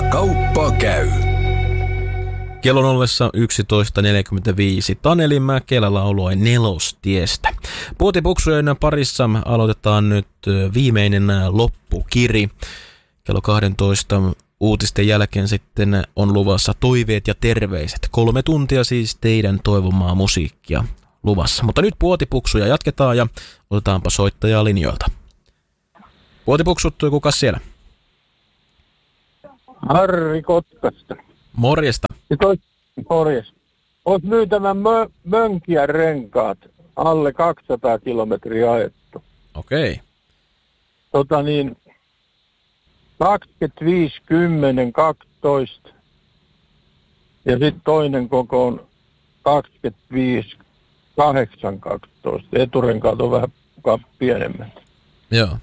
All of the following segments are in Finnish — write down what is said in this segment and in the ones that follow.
Kauppa käy. Kello ollessa 11.45 Taneli Mäkelä lauloi Nelostiestä. Puotipuksujen parissa aloitetaan nyt viimeinen loppukiri. Kello 12 uutisten jälkeen sitten on luvassa toiveet ja terveiset. 3 tuntia siis teidän toivomaa musiikkia luvassa. Mutta nyt puotipuksuja jatketaan ja otetaanpa soittajaa linjoilta. Puotipuksut, kukas siellä? Harri Kotkasta. Morjesta. Morjes. Oot myytävä mönkiä renkaat alle 200 kilometriä ajettu. Okei. 25, 10, 12. Ja sitten toinen koko on 25, 8, 12. Eturenkaat on vähän pienemmät. Joo.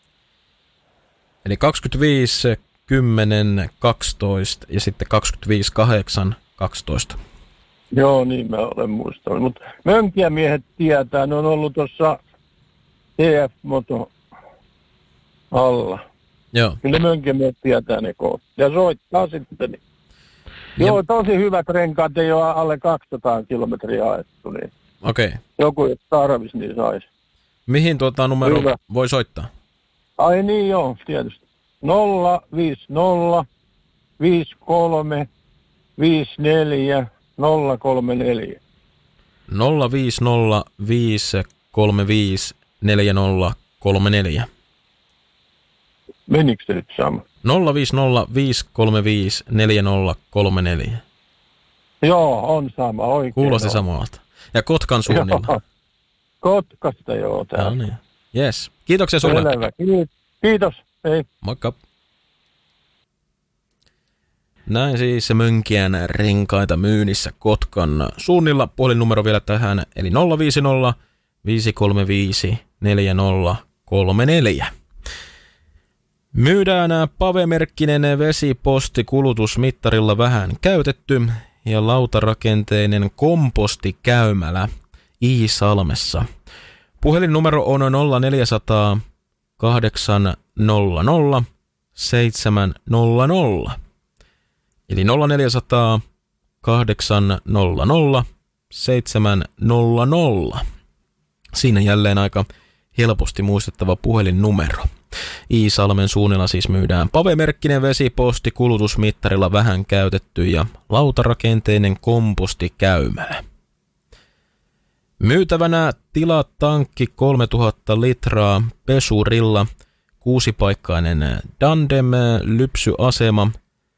Eli 25, 10, 12 ja sitten 25, 8, 12. Joo, niin mä olen muistanut. Mutta mönkiämiehet tietää, ne on ollut tuossa TF-moto alla. Joo. Kyllä mönkiämiehet tietää ne koot. Ja soittaa sitten. Niin. Joo, tosi hyvät renkaat, ei ole alle 200 kilometriä ajettu. Niin. Okei. Joku, jos tarvis, niin saisi. Mihin numero hyvä voi soittaa? Ai niin, joo, tietysti. 050 53 54 034. 050 535 4034. Menikö se nyt sama? 050 535 4034. Joo, on sama, oikein. Kuulosti samalta. Ja Kotkan suunnilla. Joo. Kotkasta joo täällä. No niin. Yes. Kiitoksia sulle. Selvä. Kiitos. Hei. Moikka. Näin siis Mönkiän renkaita myynnissä Kotkan suunnilla. Puhelinnumero vielä tähän, eli 050 535 4034. Myydään Pave-merkkinen vesiposti kulutusmittarilla vähän käytetty ja lautarakenteinen kompostikäymälä Iisalmessa. Puhelinnumero on 0400 800 700. Eli 0400 800 700. Siinä jälleen aika helposti muistettava puhelinnumero. Iisalmen suunnilla siis myydään Pave-merkkinen vesiposti kulutusmittarilla vähän käytetty ja lautarakenteinen kompostikäymälä. Myytävänä tilatankki 3000 litraa pesurilla, 6-paikkainen Dandem lypsyasema,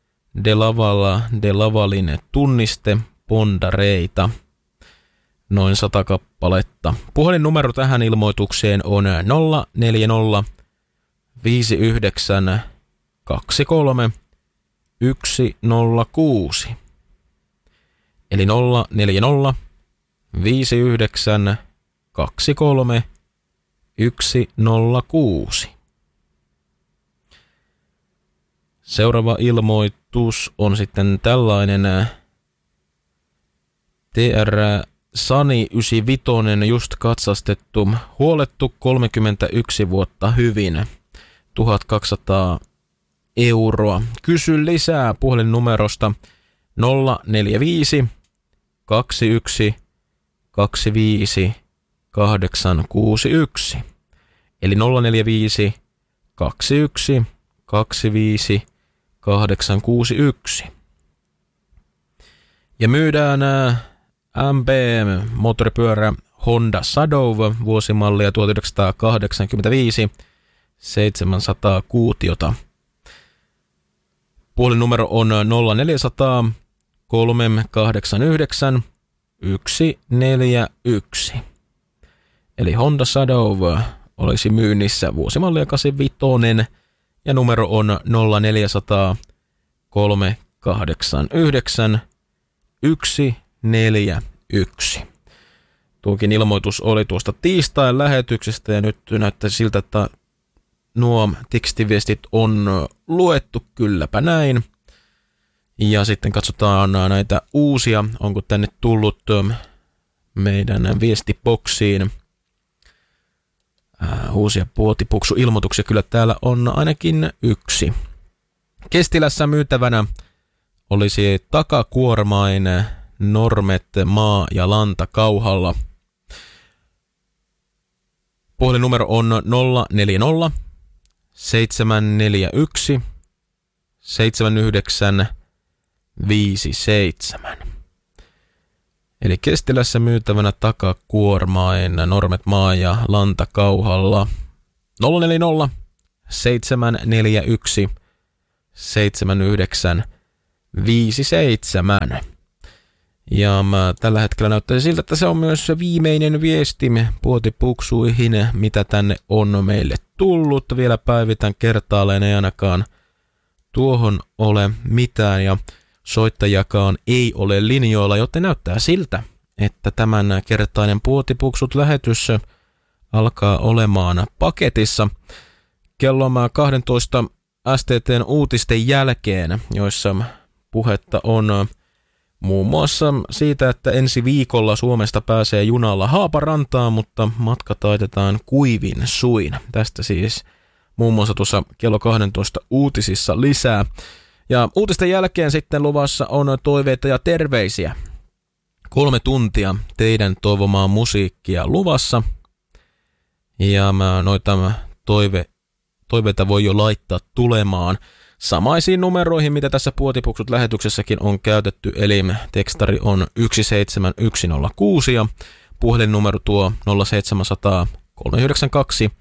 De Lavalin tunniste, pondareita, noin 100 kappaletta. Puhelinnumero tähän ilmoitukseen on 040 59 23 106. Eli 040 59 23 106. Seuraava ilmoitus on sitten tällainen. TR Sani 95 just katsastettu, huolettu 31 vuotta hyvin, 1200 €. Kysy lisää puhelinnumerosta 045 21 25 861. Eli 045 21 25 861. Ja myydään MP-moottoripyörä Honda Shadow vuosimallia 1985, 700 kuutiota. Puhelinnumero on 0400 389 141. Eli Honda Shadow olisi myynnissä vuosimallia 85 ja numero on 0400 389 141. Tuokin ilmoitus oli tuosta tiistain lähetyksestä ja nyt näyttää siltä, että nuo tekstiviestit on luettu, kylläpä näin. Ja sitten katsotaan näitä uusia, onko tänne tullut meidän viestiboksiin uusia puotipuksu-ilmoituksia. Kyllä täällä on ainakin yksi. Kestilässä myytävänä olisi takakuormainen Normet maa- ja lantakauhalla. Puhelinnumero on 040 741 7957. Eli Kestilässä myytävänä takakuormainen Normet maa- ja lantakauhalla 040 741 7957. Ja tällä hetkellä näyttäisi siltä, että se on myös se viimeinen viesti puotipuksuihin, mitä tänne on meille tullut. Vielä päivitän kertaalleen, ei ainakaan tuohon ole mitään ja soittajakaan ei ole linjoilla, joten näyttää siltä, että tämän kertainen Puotipuksut lähetys alkaa olemaan paketissa. Kello 12 STT:n uutisten jälkeen, joissa puhetta on muun muassa siitä, että ensi viikolla Suomesta pääsee junalla Haaparantaan, mutta matka taitetaan kuivin suin. Tästä siis muun muassa tuossa kello 12 uutisissa lisää. Ja uutisten jälkeen sitten luvassa on toiveita ja terveisiä. 3 tuntia teidän toivomaa musiikkia luvassa. Ja noita toiveita voi jo laittaa tulemaan samaisiin numeroihin, mitä tässä Puotipuksut lähetyksessäkin on käytetty. Eli tekstari on 17106 ja puhelinnumero tuo 0700 392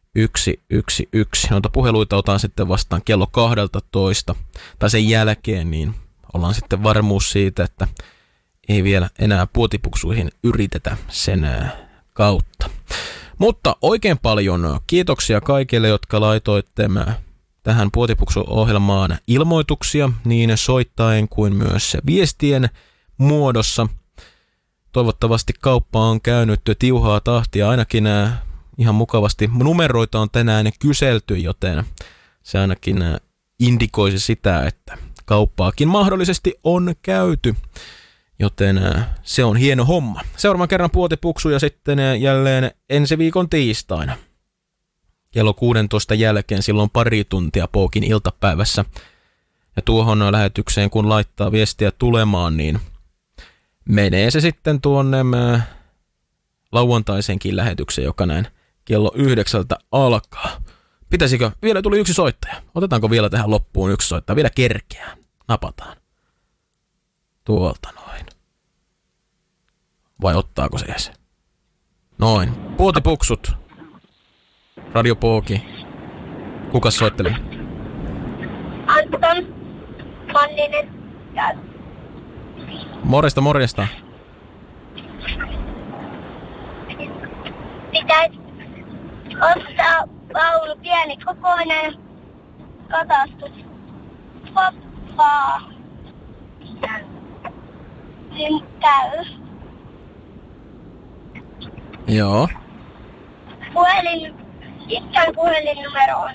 111. Noita puheluita otan sitten vastaan kello 12 tai sen jälkeen, niin ollaan sitten varmuus siitä, että ei vielä enää Puotipuksuihin yritetä sen kautta. Mutta oikein paljon kiitoksia kaikille, jotka laitoitte tähän Puotipuksu-ohjelmaan ilmoituksia niin soittaen kuin myös viestien muodossa. Toivottavasti kauppa on käynyt tiuhaa tahtia, ainakin ihan mukavasti numeroita on tänään kyselty, joten se ainakin indikoisi sitä, että kauppaakin mahdollisesti on käyty, joten se on hieno homma. Seuraavan kerran Puotipuksuja sitten jälleen ensi viikon tiistaina. Kello 16 jälkeen silloin pari tuntia Pookin iltapäivässä. Ja tuohon lähetykseen kun laittaa viestiä tulemaan, niin menee se sitten tuonne lauantaisenkin lähetykseen, joka näin kello 9 alkaa. Pitäisikö? Vielä tuli yksi soittaja. Otetaanko vielä tähän loppuun yksi soittaja? Vielä kerkeää. Napataan. Tuolta noin. Vai ottaako se edes? Noin. Puotipuksut. Radio Pooki. Kuka soittelee? Anton Manninen. Morjesta. Pitäisi ostaa vaunu pieni kokoinen katastus. Pappaa. Niin käy. Joo. Iskän puhelinnumero on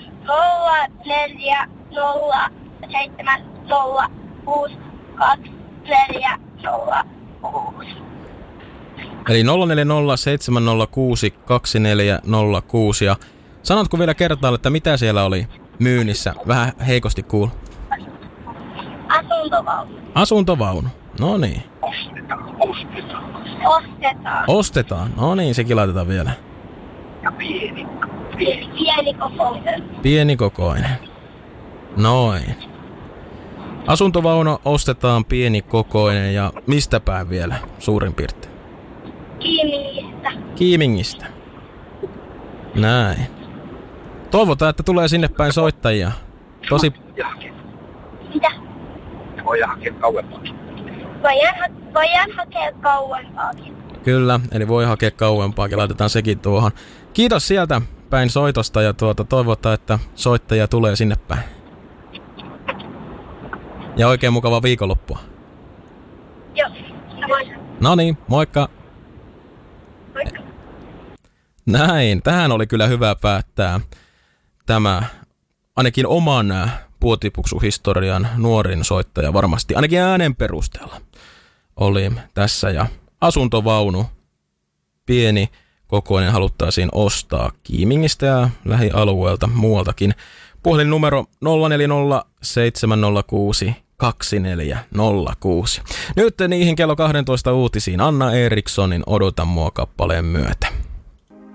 0407062406. Eli 0407062406. Ja sanotko vielä kertaalle, että mitä siellä oli myynnissä? Vähän heikosti kuul. Asuntovaunu. Asuntovaunu. No niin. Ostetaan. No niin, sekin laitetaan vielä. Ja pieni kokoinen. Noin. Asuntovaunu ostetaan pienikokoinen ja mistä päin vielä suurin piirtein? Kiimingistä. Näin. Toivotaan, että tulee sinne päin soittajia. Tosi... Mitä? Voidaan hakea kauempaakin. Voidaan hakea kauempaakin. Kyllä, eli voi hakea kauempaakin. Laitetaan sekin tuohon. Kiitos sieltä päin soitosta ja toivotaan, että soittajia tulee sinne päin. Ja oikein mukavaa viikonloppua. Joo, samoin. No niin, moikka. Moikka. Näin, tähän oli kyllä hyvä päättää tämä ainakin oman Puotipuksu-historian nuorin soittaja varmasti, ainakin äänen perusteella oli tässä. Ja asuntovaunu, pieni kokoinen, haluttaisiin ostaa Kiimingistä ja lähialueelta muualtakin Puhelinnumero 040 706 2406. Nyt niihin kello 12 uutisiin Anna Erikssonin Odota mua -kappaleen myötä.